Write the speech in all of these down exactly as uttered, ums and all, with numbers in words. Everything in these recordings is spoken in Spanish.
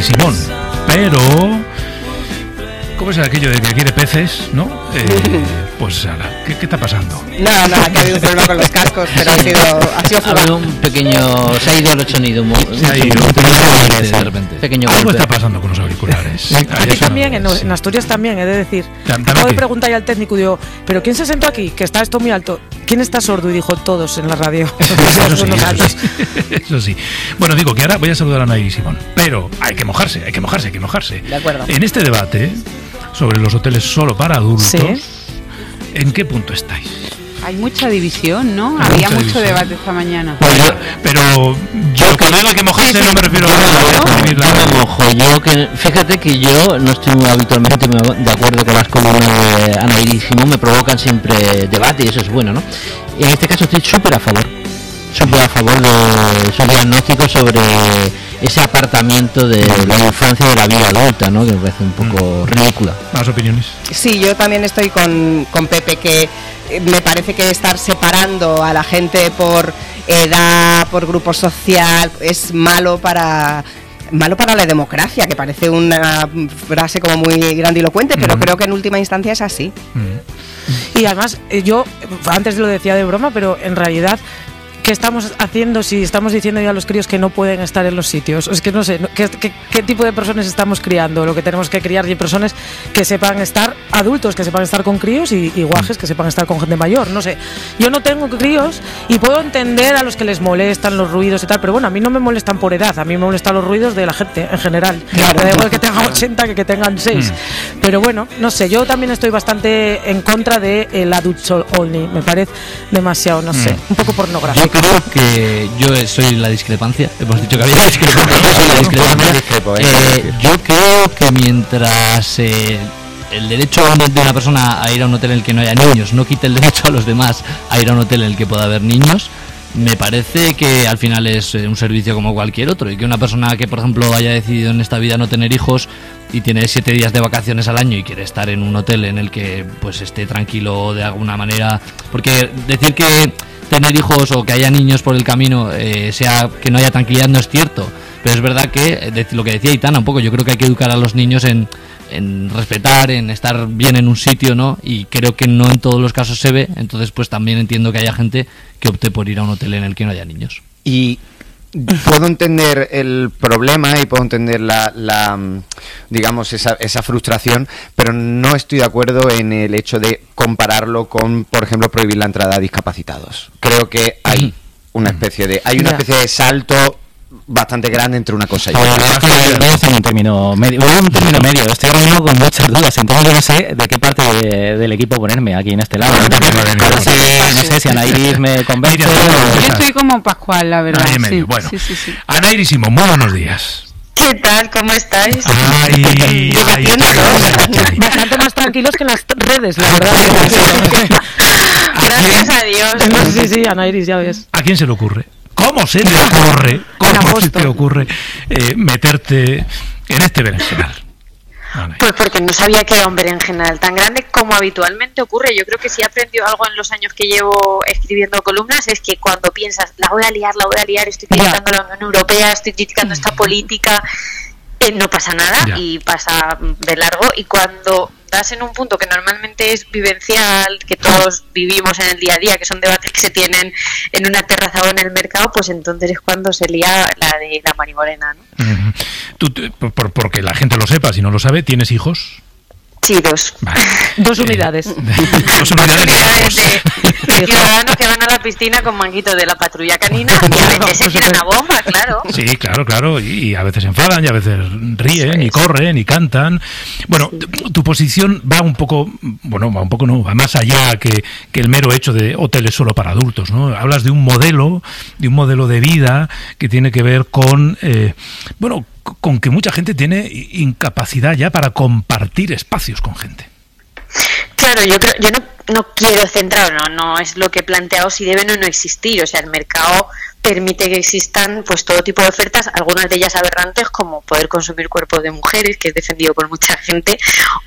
Simón, pero ¿cómo es aquello de que quiere peces, no? Eh, pues ahora, ¿qué, ¿qué está pasando? Nada, nada, que ha habido un problema con los cascos, pero ha sido, ha sido Ha habido un pequeño... Se ha ido el sonido. Se ha ido. De repente. Pequeño Algo golpe. está pasando con los auriculares. Aquí también, en, en Asturias también, he de decir. Acabo de preguntar ya al técnico y digo, ¿pero quién se sentó aquí? Que está esto muy alto. ¿Quién está sordo? Y dijo, todos en la radio. Eso sí, eso sí, eso sí. Bueno, digo que ahora voy a saludar a Anairis Simón, pero hay que mojarse, hay que mojarse, hay que mojarse. De acuerdo. En este debate sobre los hoteles solo para adultos, Sí. ¿en qué punto estáis? Hay mucha división, ¿no? Hay Había mucha mucho división. debate esta mañana. Pues yo, pero yo cuando digo hay que mojarse no me refiero a Yo me mojo, yo que, fíjate que yo no estoy muy habitualmente de acuerdo con las columnas de Anairis Simón, me provocan siempre debate y eso es bueno, ¿no? En este caso estoy súper a favor, súper a favor de su diagnóstico sobre ese apartamiento de la infancia de la vida adulta, ¿no? Que me parece un poco ridícula. ¿Más opiniones? Sí, yo también estoy con, con Pepe, que eh, me parece que estar separando a la gente por edad, por grupo social, es malo para... malo para la democracia, que parece una frase como muy grandilocuente, pero mm. creo que en última instancia es así. Mm. Y además, yo antes lo decía de broma, pero en realidad, ¿qué estamos haciendo si estamos diciendo ya a los críos que no pueden estar en los sitios? Es que no sé, ¿qué, qué, qué tipo de personas estamos criando? Lo que tenemos que criar y personas que sepan estar adultos, que sepan estar con críos y, y guajes que sepan estar con gente mayor, no sé. Yo no tengo críos y puedo entender a los que les molestan los ruidos y tal, pero bueno, a mí no me molestan por edad, a mí me molestan los ruidos de la gente en general. Claro. Me da igual que tengan ochenta que que tengan seis. Mm. Pero bueno, no sé, yo también estoy bastante en contra de el adult only, me parece demasiado, no sé, mm. un poco pornográfico. Yo creo que yo soy la discrepancia. Hemos dicho que había discrepancia. Yo soy la discrepancia. Eh, yo creo que mientras eh, el derecho de una persona a ir a un hotel en el que no haya niños no quite el derecho a los demás a ir a un hotel en el que pueda haber niños, me parece que al final es un servicio como cualquier otro, y que una persona que, por ejemplo, haya decidido en esta vida no tener hijos y tiene siete días de vacaciones al año y quiere estar en un hotel en el que pues esté tranquilo de alguna manera, porque decir que tener hijos o que haya niños por el camino eh, sea que no haya tranquilidad no es cierto, pero es verdad que de, lo que decía Aitana un poco, yo creo que hay que educar a los niños en, en respetar, en estar bien en un sitio, ¿no? Y creo que no en todos los casos se ve, entonces pues también entiendo que haya gente que opte por ir a un hotel en el que no haya niños. Y puedo entender el problema y puedo entender la, la digamos esa, esa frustración, pero no estoy de acuerdo en el hecho de compararlo con, por ejemplo, prohibir la entrada a discapacitados. Creo que hay una especie de hay una especie de salto bastante grande entre una cosa y otra. Voy a hacer un término medio, voy a un término medio. Estoy ahora mismo con muchas dudas, entonces yo no sé de qué parte de, del equipo ponerme aquí en este lado. No sé, no sé si Anairis me convence. Yo estoy como Pascual, la verdad. Ahí en medio. Sí, bueno, sí, sí, sí. Anairis Simón, muy buenos días. ¿Qué tal? ¿Cómo estáis? Ay, ay, ay, bastante más tranquilos que en las redes, la verdad. Gracias a Dios. Sí, sí, Anairis, ya ves. ¿A quién se le ocurre? ¿Cómo se te ocurre, cómo se te ocurre eh, meterte en este berenjenal? Vale. Pues porque no sabía que era un berenjenal tan grande como habitualmente ocurre. Yo creo que si he aprendido algo en los años que llevo escribiendo columnas es que cuando piensas, la voy a liar, la voy a liar, estoy criticando a la Unión Europea, estoy criticando esta política, eh, no pasa nada ya. Y pasa de largo. Y cuando das en un punto que normalmente es vivencial, que todos vivimos en el día a día, que son debates que se tienen en una terraza o en el mercado, pues entonces es cuando se lía la de la Marimorena, ¿no? Uh-huh. Tú, por, porque la gente lo sepa, si no lo sabe, ¿tienes hijos? Sí, dos. Vale. Dos unidades. Eh, de, dos unidades de, de ciudadanos que van a la piscina con manguito de la patrulla canina y a veces se tiran la bomba, claro. Sí, claro, claro. Y, y a veces se enfadan y a veces ríen y corren y cantan. Bueno, sí. tu, tu posición va un poco, bueno, va un poco no, va más allá que, que el mero hecho de hoteles solo para adultos, ¿no? Hablas de un modelo, de un modelo de vida que tiene que ver con, eh, bueno, con que mucha gente tiene incapacidad ya para compartir espacios con gente. Claro, yo creo, yo no, no quiero centrar, no, no es lo que he planteado si deben o no existir. O sea, el mercado permite que existan pues todo tipo de ofertas, algunas de ellas aberrantes, como poder consumir cuerpos de mujeres, que es defendido por mucha gente,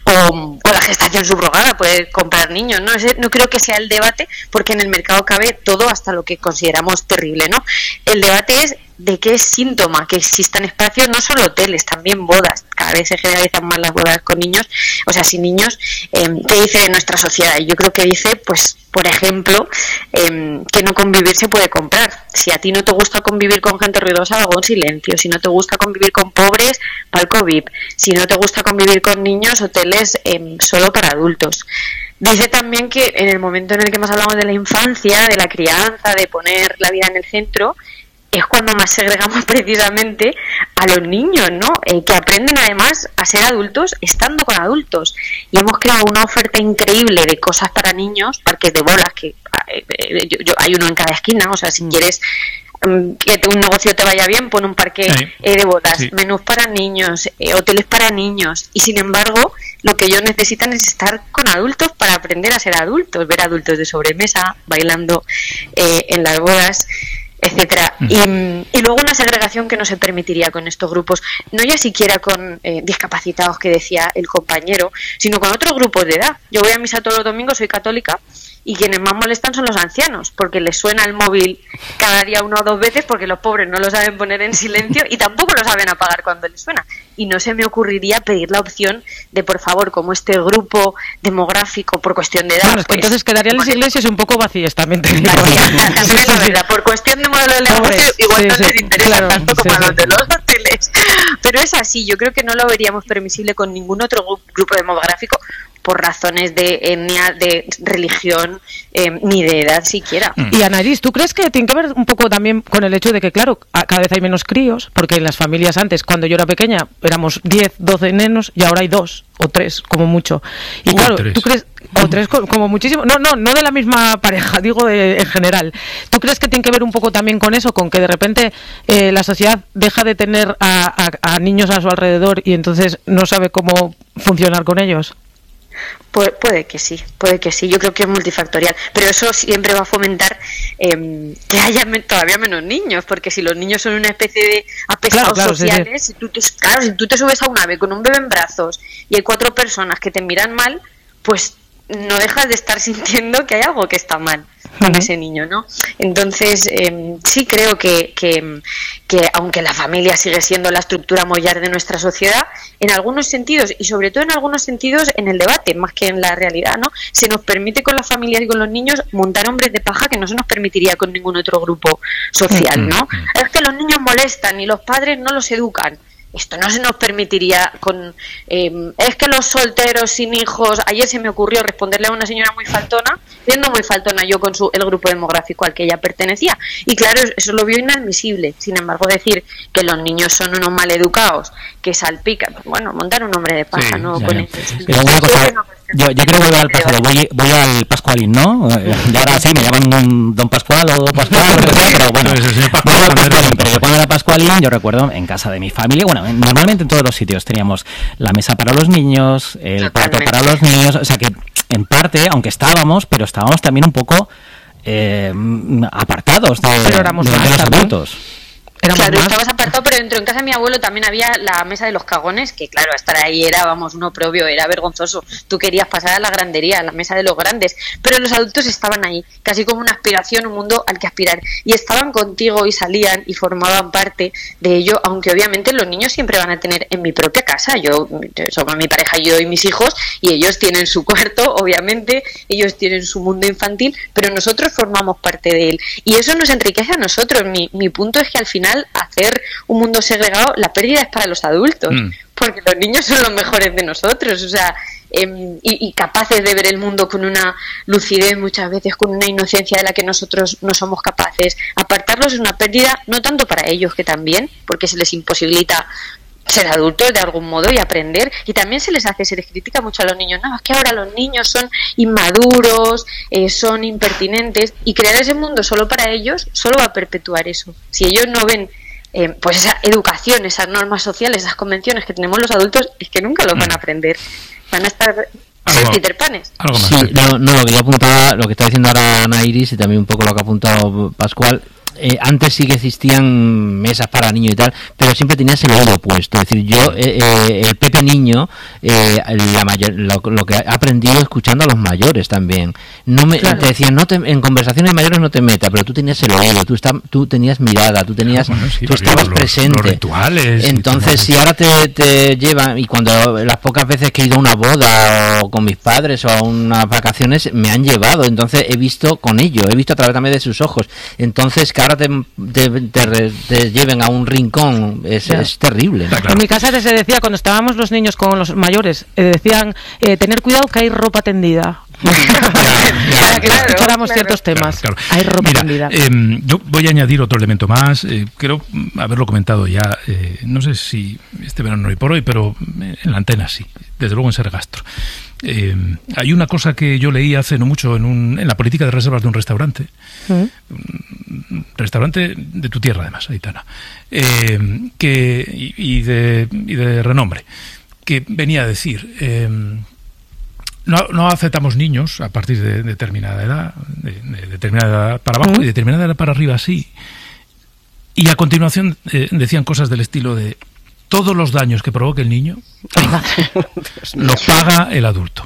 o, o la gestación subrogada, poder comprar niños. No, Ese, no creo que sea el debate, porque en el mercado cabe todo, hasta lo que consideramos terrible, ¿no? El debate es de qué es síntoma que existan espacios, no solo hoteles, también bodas. Cada vez se generalizan más las bodas con niños, o sea, sin niños. Eh, ¿Qué dice de nuestra sociedad? Yo creo que dice, pues, por ejemplo, eh, que no convivir se puede comprar. Si a ti no te gusta convivir con gente ruidosa, algo en silencio. Si no te gusta convivir con pobres, palco V I P. Si no te gusta convivir con niños, hoteles eh, solo para adultos. Dice también que en el momento en el que más hablamos de la infancia, de la crianza, de poner la vida en el centro, es cuando más segregamos precisamente a los niños, ¿no? Eh, que aprenden además a ser adultos estando con adultos. Y hemos creado una oferta increíble de cosas para niños, parques de bolas, que eh, eh, yo, yo, hay uno en cada esquina. O sea, si quieres um, que un negocio te vaya bien, pon un parque sí. eh, de bolas, sí. menús para niños, eh, hoteles para niños. Y sin embargo, lo que ellos necesitan es estar con adultos para aprender a ser adultos, ver adultos de sobremesa, bailando eh, en las bodas, etcétera. Uh-huh. Y, y luego una segregación que no se permitiría con estos grupos, no ya siquiera con eh, discapacitados, que decía el compañero, sino con otros grupos de edad. Yo voy a misa todos los domingos, soy católica, y quienes más molestan son los ancianos, porque les suena el móvil cada día una o dos veces, porque los pobres no lo saben poner en silencio y tampoco lo saben apagar cuando les suena. Y no se me ocurriría pedir la opción de, por favor, como este grupo demográfico por cuestión de edad... Bueno, es que pues, entonces quedarían las iglesias un poco vacías, también te digo. También sí, sí, sí. Por cuestión de modelo de negocio, igual sí, no sí, les interesa claro, tanto como sí, a los de los hoteles. Pero es así, yo creo que no lo veríamos permisible con ningún otro grupo demográfico, por razones de etnia, de religión, eh, ni de edad siquiera. Y Anaís, ¿tú crees que tiene que ver un poco también con el hecho de que, claro, cada vez hay menos críos? Porque en las familias antes, cuando yo era pequeña, éramos diez, doce nenos y ahora hay dos o tres, como mucho. Y claro, tres. ¿tú crees...? O tres, como muchísimo. No, no, no de la misma pareja, digo de, en general. ¿Tú crees que tiene que ver un poco también con eso, con que de repente eh, la sociedad deja de tener a, a, a niños a su alrededor y entonces no sabe cómo funcionar con ellos? Pu- puede que sí, puede que sí. Yo creo que es multifactorial, pero eso siempre va a fomentar eh, que haya me- todavía menos niños, porque si los niños son una especie de apesados claro, claro, sociales, sí, sí. Si tú te, claro, si tú te subes a un ave con un bebé en brazos y hay cuatro personas que te miran mal, pues no dejas de estar sintiendo que hay algo que está mal con uh-huh. ese niño, ¿no? Entonces, eh, sí creo que, que, que aunque la familia sigue siendo la estructura mollar de nuestra sociedad, en algunos sentidos, y sobre todo en algunos sentidos en el debate, más que en la realidad, ¿no? Se nos permite con las familias y con los niños montar hombres de paja que no se nos permitiría con ningún otro grupo social, ¿no? Uh-huh. Es que los niños molestan y los padres no los educan. Esto no se nos permitiría con... Eh, es que los solteros sin hijos... Ayer se me ocurrió responderle a una señora muy faltona, siendo muy faltona yo con su, el grupo demográfico al que ella pertenecía. Y claro, eso lo vio inadmisible. Sin embargo, decir que los niños son unos maleducados, que salpican... Bueno, montar un hombre de paja, sí, ¿no? Con eso. Yo, yo quiero volver al pasado, voy, voy al Pascualín, ¿no? Y ahora sí, me llaman un Don Pascual o Don Pascual, pero bueno, voy al Pascualín, pero yo cuando era Pascualín, yo recuerdo en casa de mi familia, bueno, normalmente en todos los sitios teníamos la mesa para los niños, el plato para los niños, o sea que en parte, aunque estábamos, pero estábamos también un poco eh, apartados de, de, de los adultos. Claro, estabas apartado, pero dentro en casa de mi abuelo también había la mesa de los cagones, que claro, estar ahí era, vamos, un oprobio, era vergonzoso. Tú querías pasar a la grandería, a la mesa de los grandes, pero los adultos estaban ahí, casi como una aspiración, un mundo al que aspirar. Y estaban contigo y salían y formaban parte de ello, aunque obviamente los niños siempre van a tener en mi propia casa. Yo, somos mi pareja, yo y mis hijos, y ellos tienen su cuarto, obviamente, ellos tienen su mundo infantil, pero nosotros formamos parte de él. Y eso nos enriquece a nosotros. Mi, mi punto es que al final hacer un mundo segregado, la pérdida es para los adultos, mm. porque los niños son los mejores de nosotros, o sea, eh, y, y capaces de ver el mundo con una lucidez, muchas veces con una inocencia de la que nosotros no somos capaces. Apartarlos es una pérdida, no tanto para ellos, que también, porque se les imposibilita ser adultos de algún modo y aprender, y también se les hace, se les critica mucho a los niños, no, es que ahora los niños son inmaduros, eh, son impertinentes, y crear ese mundo solo para ellos solo va a perpetuar eso. Si ellos no ven eh, pues esa educación, esas normas sociales, esas convenciones que tenemos los adultos, es que nunca los van a aprender, van a estar seis Peter Panes. Algo más. Sí, no, no, lo que yo apuntaba, lo que está diciendo ahora Ana Iris y también un poco lo que ha apuntado Pascual. Eh, antes sí que existían mesas para niños y tal, pero siempre tenías el oído puesto. Es decir, yo, eh, eh, el Pepe niño, eh, la mayor, lo, lo que he aprendido escuchando a los mayores también. No me, claro. Te decían, no te, en conversaciones mayores no te metas, pero tú tenías el oído, tú, está, tú tenías mirada, tú tenías, claro, bueno, sí, tú estabas los, presente. Los rituales. Entonces, si ahora te, te llevan, y cuando las pocas veces que he ido a una boda o con mis padres o a unas vacaciones, me han llevado, entonces he visto con ellos, he visto a través también de sus ojos. Entonces, que ahora te, te, te, te lleven a un rincón es, es terrible, ¿no? Claro. En mi casa se decía, cuando estábamos los niños con los mayores, eh, decían, eh, tener cuidado que hay ropa tendida. Para que claro, escucháramos claro. ciertos temas. Claro, claro. Hay ropa Mira, tendida. Eh, yo voy a añadir otro elemento más. Eh, creo haberlo comentado ya. Eh, no sé si este verano hoy por hoy, pero en la antena sí. Desde luego en Ser Gastro. Eh, hay una cosa que yo leí hace no mucho en, un, en la política de reservas de un restaurante. ¿Mm? Un restaurante de tu tierra, además, Aitana. Eh, que, y, y, de, y de renombre. Que venía a decir... Eh, No, no aceptamos niños a partir de determinada edad, de, de determinada edad para abajo, uh-huh. y de determinada edad para arriba, sí. Y a continuación eh, decían cosas del estilo de todos los daños que provoque el niño los paga el adulto.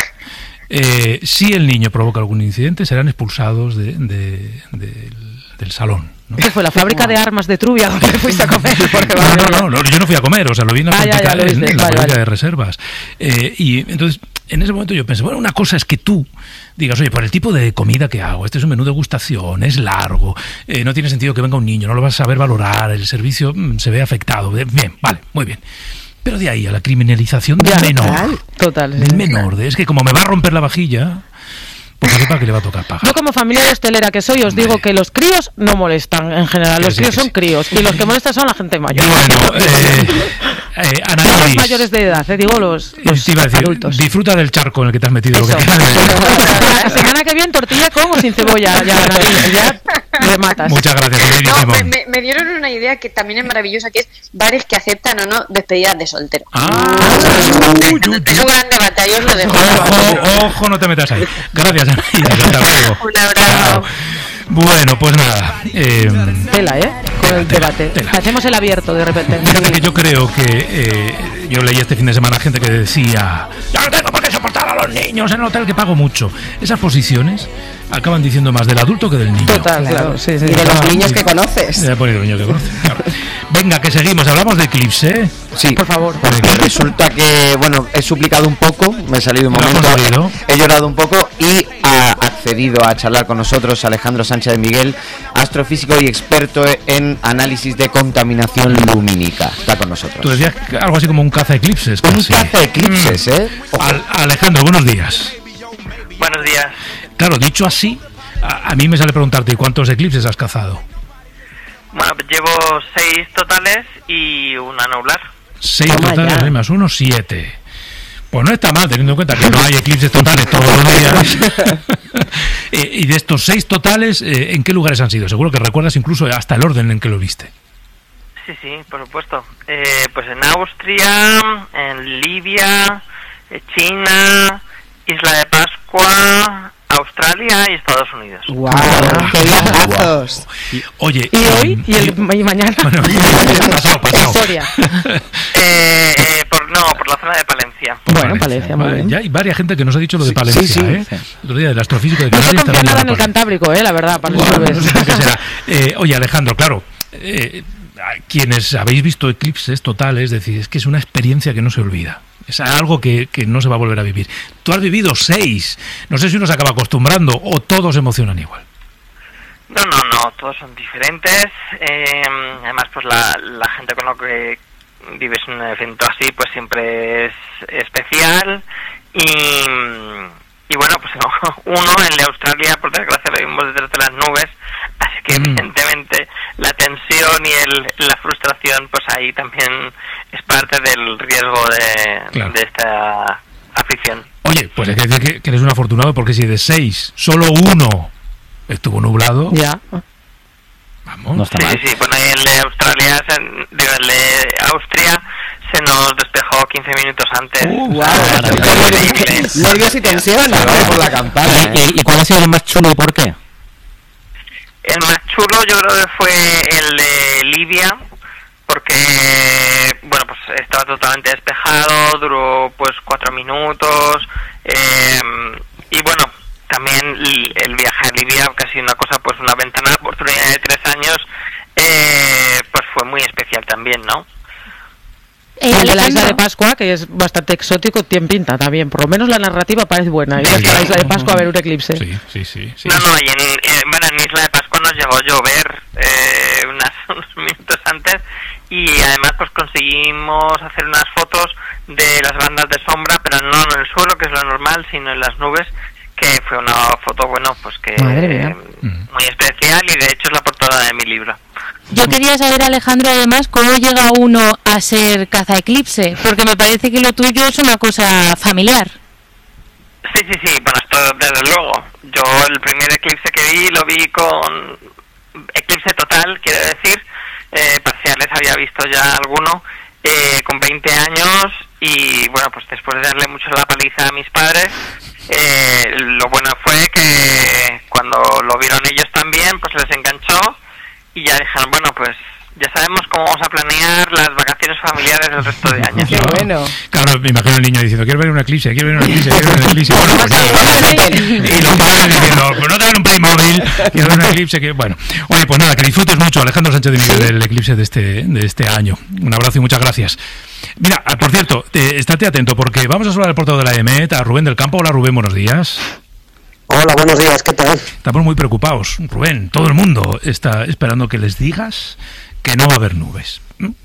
Eh, si el niño provoca algún incidente, serán expulsados de, de, de, del, del salón. ¿No? ¿Qué fue la fábrica de armas de Trubia donde fuiste a comer? No, no, no, no, yo no fui a comer, o sea, lo vi en la, ah, política, ya, ya, en, en la vale, política vale. de reservas. Eh, y entonces, en ese momento yo pensé, bueno, una cosa es que tú digas, oye, por el tipo de comida que hago, este es un menú de degustación, es largo, eh, no tiene sentido que venga un niño, no lo vas a saber valorar, el servicio mmm, se ve afectado. Bien, vale, muy bien. Pero de ahí a la criminalización del menor. Total. Del menor, de, es que como me va a romper la vajilla... Porque sepa que le va a tocar pagar. Yo como familia hostelera que soy os Hombre. digo que los críos no molestan en general, los sí, críos sí, son sí. críos y los que molestan son la gente mayor. Bueno, eh, eh, Ana no los mayores de edad, eh, digo los, los iba a decir, adultos. Disfruta del charco en el que te has metido. Lo que la semana que viene tortilla con o sin cebolla, ya, ya me matas. Muchas gracias. No, me, me, me dieron una idea que también es maravillosa, que es bares que aceptan o no despedidas de soltero. Ah, uy, uy, es un gran debate, ahí os lo dejo. Ojo, ojo, no te metas ahí. Gracias, Ana. Hasta luego. Un abrazo. Bueno, pues nada. Eh, tela, ¿eh? Con el tela, debate. Tela. Hacemos el abierto de repente. Fíjate que yo creo que eh, yo leí este fin de semana gente que decía, ya no tengo por qué soportar a los niños en el hotel que pago mucho. Esas posiciones acaban diciendo más del adulto que del niño. Total, claro. Sí, sí. Y de los niños que conoces. De los niños que conoces, claro. Venga, que seguimos. Hablamos de Eclipse. Sí, por favor. Resulta que, bueno, he suplicado un poco, me he salido un momento, he llorado un poco y ha accedido a charlar con nosotros Alejandro Sánchez de Miguel, astrofísico y experto en análisis de contaminación lumínica. Está con nosotros. Tú decías algo así como un caza eclipses. Un caza eclipses, ¿eh? Al, Alejandro, buenos días. Buenos días. Claro, dicho así, a, a mí me sale preguntarte, ¿cuántos eclipses has cazado? Bueno, pues llevo seis totales y un anular. Seis oh, totales, ya. Más uno, siete. Pues no está mal, teniendo en cuenta que no hay eclipses totales todos los días. eh, y de estos seis totales, eh, ¿en qué lugares han sido? Seguro que recuerdas incluso hasta el orden en que lo viste. Sí, sí, por supuesto. Eh, pues en Austria, en Libia, China, Isla de Pascua, Australia y Estados Unidos. ¡Wow! ¡Qué viajazos! Wow. Oye, ¿y hoy? ¿Y, el, y mañana? Bueno, pasado, pasado. Historia. eh, eh, por, no, por la zona de Palencia. Por bueno, Palencia, Palencia, muy bien. Ya hay varias gente que nos ha dicho lo de sí, Palencia, sí, sí, ¿eh? sí. El otro día del astrofísico de No se Canarias confía nada en el Cantábrico, ¿eh? La verdad, para bueno, no sé qué será. Eh, oye, Alejandro, claro, eh, quienes habéis visto eclipses totales, es decir, es que es una experiencia que no se olvida. Es algo que, que no se va a volver a vivir. Tú has vivido seis. No sé si uno se acaba acostumbrando o todos se emocionan igual. No, no, no. Todos son diferentes. Eh, además, pues la, la gente con la que vives un evento así, pues siempre es especial. Y, y bueno, pues uno, el de Australia, por desgracia, lo vimos desde las nubes. Así que, mm. evidentemente, la tensión y el, la frustración, pues ahí también es parte del riesgo de, claro. de esta afición. Oye, pues hay que decir que, que eres un afortunado, porque si de seis, solo uno estuvo nublado... Ya. Vamos. No está sí, mal. sí, sí. Bueno, y el de Australia, digo, el de Austria, se nos despejó quince minutos antes. Uh, wow. Nervios y tensión. Por la campana. ¿eh? ¿Y, ¿Y cuál ha sido el más chulo y por qué? El más chulo yo creo que fue el de Libia, porque, bueno, pues estaba totalmente despejado, duró pues cuatro minutos, eh, y bueno, también el viaje a Libia, casi una cosa, pues una ventana de oportunidad de tres años, eh, pues fue muy especial también, ¿no? Eh, el de la isla de Pascua, que es bastante exótico, tiene pinta también. Por lo menos la narrativa parece buena. Ir hasta la isla de Pascua a ver un eclipse. Sí, sí, sí. sí. No, no, y en, eh, bueno, en Isla de Pascua nos llegó a llover eh, unas, unos minutos antes y además pues conseguimos hacer unas fotos de las bandas de sombra, pero no en el suelo, que es lo normal, sino en las nubes, que fue una foto, bueno, pues que eh, muy especial y de hecho es la portada de mi libro. Yo quería saber, Alejandro, además, cómo llega uno a ser cazaeclipse, porque me parece que lo tuyo es una cosa familiar. Sí, sí, sí, bueno, esto desde luego. Yo el primer eclipse que vi lo vi con eclipse total, quiero decir, eh, parciales había visto ya alguno, eh, con veinte años y bueno, pues después de darle mucho la paliza a mis padres, eh, lo bueno fue que cuando lo vieron ellos también, pues les enganchó. Y ya dijeron, bueno, pues ya sabemos cómo vamos a planear las vacaciones familiares del resto de años. Qué bueno. Claro, me imagino el niño diciendo, quiero ver una eclipse, quiero ver una eclipse, quiero ver una eclipse. Bueno, pues ya, y los padres diciendo, pues no te dan un Playmobil, quiero ver una eclipse. Que... Bueno, oye, pues nada, que disfrutes mucho, Alejandro Sánchez de Miguel, del eclipse de este, de este año. Un abrazo y muchas gracias. Mira, por cierto, te, estate atento, porque vamos a hablar del portavoz de la E M E T, a Rubén del Campo. Hola, Rubén, buenos días. Hola, buenos días, ¿qué tal? Estamos muy preocupados, Rubén. Todo el mundo está esperando que les digas que no va a haber nubes.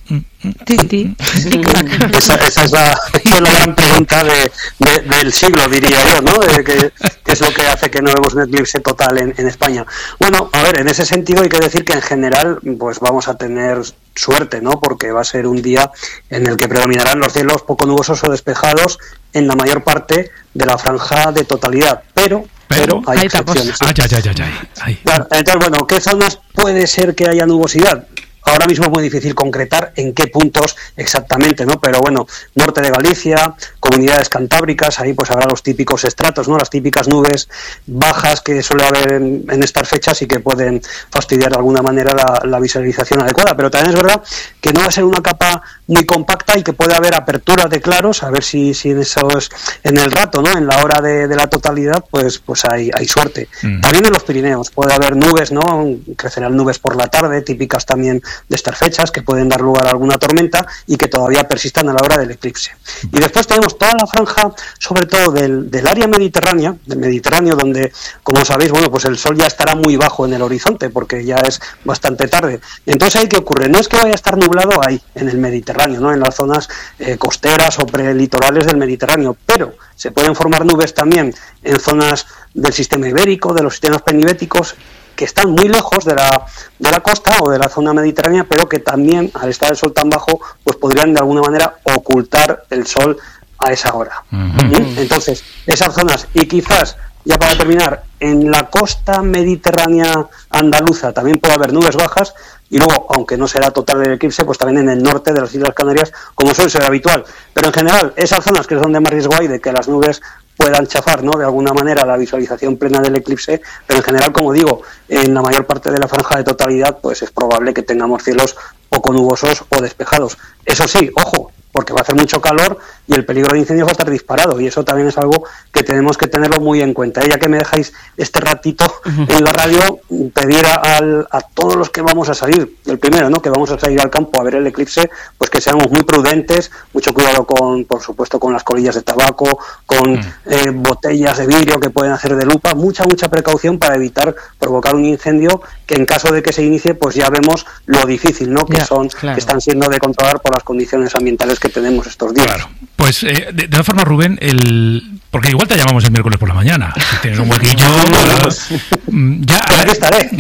Esa, esa es la, la gran pregunta de, de, del siglo, diría yo, ¿no? De que, ¿qué es lo que hace que no vemos un eclipse total en, en España? Bueno, a ver, en ese sentido hay que decir que en general pues vamos a tener suerte, ¿no? Porque va a ser un día en el que predominarán los cielos poco nubosos o despejados en la mayor parte de la franja de totalidad, pero pero, pero hay excepciones. Ay, ay, ay, ay, ay. Claro, entonces, bueno, ¿qué zonas puede ser que haya nubosidad? Ahora mismo es muy difícil concretar en qué puntos exactamente, ¿no? Pero bueno, norte de Galicia, comunidades cantábricas, ahí pues habrá los típicos estratos, ¿no? Las típicas nubes bajas que suele haber en, en estas fechas y que pueden fastidiar de alguna manera la, la visualización adecuada. Pero también es verdad que no va a ser una capa muy compacta y que puede haber aperturas de claros, a ver si, si en eso es, en el rato, ¿no? En la hora de, de la totalidad, pues pues hay, hay suerte. Mm. También en los Pirineos puede haber nubes, ¿no? Crecerán nubes por la tarde, típicas también de estas fechas, que pueden dar lugar a alguna tormenta y que todavía persistan a la hora del eclipse. Y después tenemos toda la franja, sobre todo del, del área mediterránea, del Mediterráneo, donde, como sabéis, bueno, pues el sol ya estará muy bajo en el horizonte, porque ya es bastante tarde. Entonces, ¿ahí qué ocurre? No es que vaya a estar nublado ahí, en el Mediterráneo, ¿no? En las zonas eh, costeras o prelitorales del Mediterráneo, pero se pueden formar nubes también en zonas del sistema ibérico, de los sistemas penibéticos, que están muy lejos de la, de la costa o de la zona mediterránea, pero que también, al estar el sol tan bajo, pues podrían de alguna manera ocultar el sol a esa hora. Uh-huh. Entonces, esas zonas, y quizás, ya para terminar, en la costa mediterránea andaluza también puede haber nubes bajas, y luego, aunque no será total el eclipse, pues también en el norte de las Islas Canarias, como suele ser habitual. Pero en general, esas zonas que es donde más riesgo hay de que las nubes puedan chafar, ¿no? De alguna manera la visualización plena del eclipse, pero en general, como digo, en la mayor parte de la franja de totalidad, pues es probable que tengamos cielos poco nubosos o despejados. Eso sí, ojo, porque va a hacer mucho calor y el peligro de incendios va a estar disparado, y eso también es algo que tenemos que tenerlo muy en cuenta. Ya que me dejáis este ratito en la radio, pedir a, a todos los que vamos a salir, el primero, ¿no? Que vamos a salir al campo a ver el eclipse, pues que seamos muy prudentes, mucho cuidado con, por supuesto, con las colillas de tabaco, con mm. eh, botellas de vidrio que pueden hacer de lupa, mucha, mucha precaución para evitar provocar un incendio que en caso de que se inicie, pues ya vemos lo difícil, ¿no? Que yeah, son, claro. que están siendo de controlar por las condiciones ambientales que tenemos estos días. Claro. Pues eh, de, de todas formas, Rubén, el porque igual te llamamos el miércoles por la mañana, si tienes un huequillo, pues, ya ahí estaré.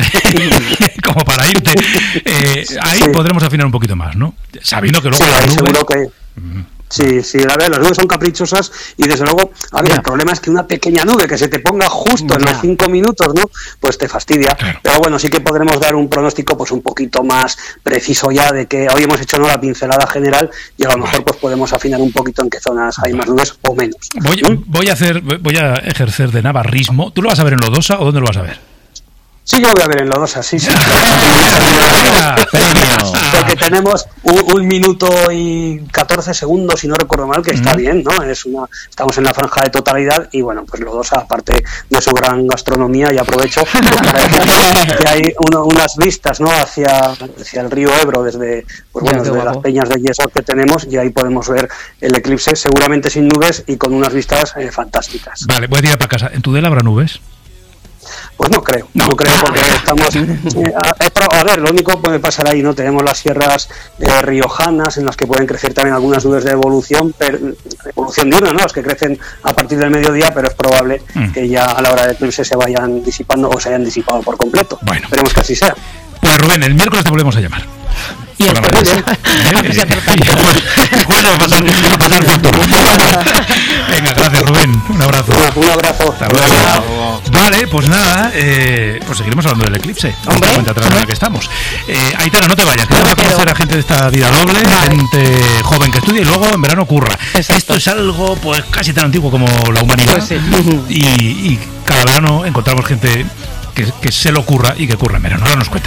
Como para irte. Eh, ahí sí. podremos afinar un poquito más, ¿no? Sabiendo que luego sí, la nube... seguro que Sí, sí, la verdad, las nubes son caprichosas y desde luego, a ver, yeah. el problema es que una pequeña nube que se te ponga justo yeah. en los cinco minutos, ¿no? Pues te fastidia. Claro. Pero bueno, sí que podremos dar un pronóstico pues un poquito más preciso ya de que hoy hemos hecho no la pincelada general y a lo mejor pues podemos afinar un poquito en qué zonas hay más nubes o menos. Voy, ¿Mm? voy a hacer, voy a ejercer de navarrismo. ¿Tú lo vas a ver en Lodosa o dónde lo vas a ver? Sí, yo voy a ver en Lodosa, sí, sí. Porque tenemos un, un minuto y catorce segundos, si no recuerdo mal, que está mm. bien, ¿no? Es una, estamos en la franja de totalidad y bueno, pues Lodosa, aparte de su gran gastronomía, y aprovecho pues, para decir que hay uno, unas vistas, ¿no? Hacia, hacia el río Ebro, desde, pues, bueno, desde las peñas de yeso que tenemos, y ahí podemos ver el eclipse, seguramente sin nubes y con unas vistas eh, fantásticas. Vale, voy a tirar para casa. ¿En Tudela habrá nubes? Pues no creo, no, no creo porque estamos... Eh, a, a ver, lo único que puede pasar ahí, ¿no? Tenemos las sierras eh, riojanas en las que pueden crecer también algunas nubes de evolución, pero, evolución diurna, ¿no? Las que crecen a partir del mediodía, pero es probable mm. que ya a la hora del eclipse se vayan disipando o se hayan disipado por completo. Bueno. Esperemos que así sea. Pues Rubén, el miércoles te volvemos a llamar. Y el jueves. Venga, gracias Rubén, un abrazo. Un abrazo. Hasta luego. Vale, pues nada, eh, pues seguiremos hablando del eclipse. Hombre, cuenta atrás en la que estamos. Eh, Aitana, no te vayas, que vamos a conocer a gente de esta vida doble, vale. gente joven que estudia y luego en verano curra. Exacto. Esto es algo pues casi tan antiguo como la humanidad. Pues sí. y, y cada verano encontramos gente que, que se lo curra y que curra en verano. Ahora nos cuenta.